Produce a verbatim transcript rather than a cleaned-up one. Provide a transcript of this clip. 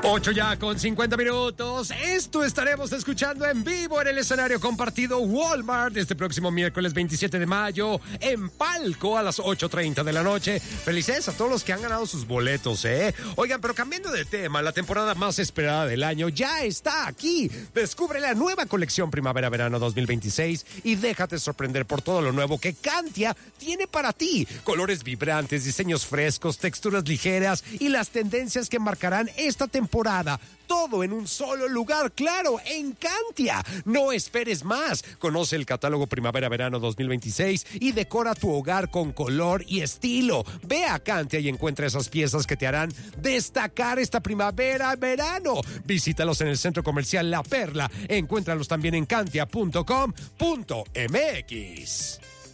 Ocho ya con cincuenta minutos. Esto estaremos escuchando en vivo en el escenario compartido Walmart este próximo miércoles veintisiete de mayo en Palco a las ocho treinta de la noche. Felicidades a todos los que han ganado sus boletos, ¿eh? Oigan, pero cambiando de tema, la temporada más esperada del año ya está aquí. Descubre la nueva colección Primavera-Verano dos mil veintiséis y déjate sorprender por todo lo nuevo que Cantia tiene para ti. Colores vibrantes, diseños frescos, texturas ligeras y las tendencias que marcarán esta temporada. Todo en un solo lugar, claro, en Cantia. No esperes más. Conoce el catálogo Primavera-Verano dos mil veintiséis y decora tu hogar con color y estilo. Ve a Cantia y encuentra esas piezas que te harán destacar esta primavera-verano. Visítalos en el Centro Comercial La Perla. Encuéntralos también en cantia punto com punto m x.